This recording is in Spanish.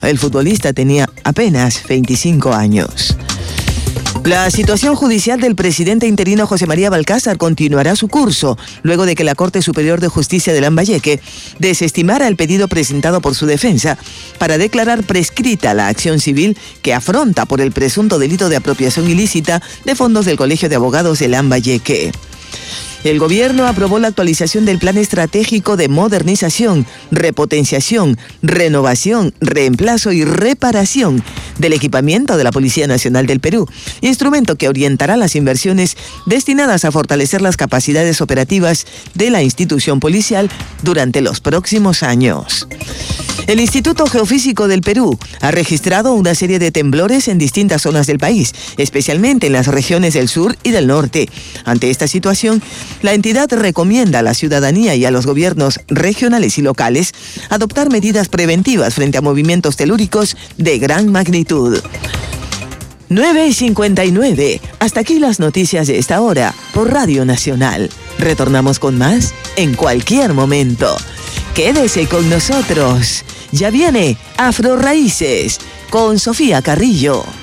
El futbolista tenía apenas 25 años. La situación judicial del presidente interino José María Balcázar continuará su curso, luego de que la Corte Superior de Justicia de Lambayeque desestimara el pedido presentado por su defensa para declarar prescrita la acción civil que afronta por el presunto delito de apropiación ilícita de fondos del Colegio de Abogados de Lambayeque. El gobierno aprobó la actualización del Plan Estratégico de Modernización, Repotenciación, Renovación, Reemplazo y Reparación del equipamiento de la Policía Nacional del Perú, instrumento que orientará las inversiones destinadas a fortalecer las capacidades operativas de la institución policial durante los próximos años. El Instituto Geofísico del Perú ha registrado una serie de temblores en distintas zonas del país, especialmente en las regiones del sur y del norte. Ante esta situación, la entidad recomienda a la ciudadanía y a los gobiernos regionales y locales adoptar medidas preventivas frente a movimientos telúricos de gran magnitud. 9:59. Hasta aquí las noticias de esta hora por Radio Nacional. Retornamos con más en cualquier momento. Quédese con nosotros. Ya viene Afro Raíces con Sofía Carrillo.